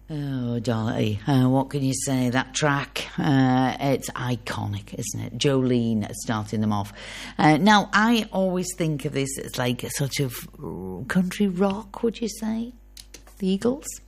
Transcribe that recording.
Oh, Dolly, what can you say? That track, it's iconic, isn't it? Jolene starting them off. Now, I always think of this as like a sort of country rock, would you say? The Eagles?